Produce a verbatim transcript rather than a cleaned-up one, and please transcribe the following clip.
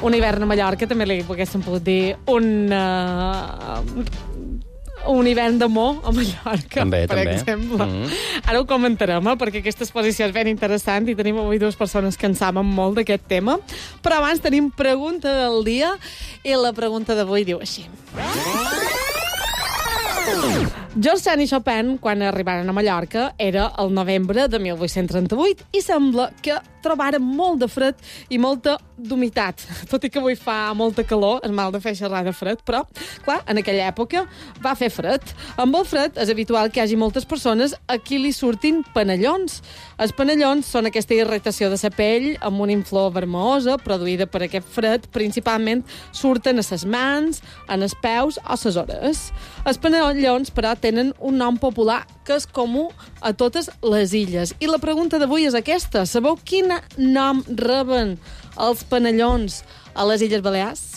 un hivern a Mallorca també li poguéssim pogut dir un... Uh, un hivern d'amor a Mallorca, també, per també. exemple. Mm-hmm. Ara ho comentarem, eh, perquè aquesta exposició és ben interessant i tenim avui dues persones que en saben molt d'aquest tema. Però abans tenim pregunta del dia i la pregunta d'avui diu així. George Sand i Chopin, quan arribaren a Mallorca, era el novembre de mil vuit-cents trenta-vuit i sembla que trobaren molt de fred i molta d'humitat. Tot i que avui fa molta calor, és mal de fer xerrar de fred, però, clar, en aquella època va fer fred. Amb el fred és habitual que hi hagi moltes persones a qui li surtin panellons. Els panellons són aquesta irritació de la pell amb una inflor vermellosa produïda per aquest fred. Principalment surten a les mans, en els peus o les ores. Els panellons, però, tenen un nom popular que és comú a totes les illes. I la pregunta d'avui és aquesta. Sabeu quin nom reben els panellons a les Illes Balears?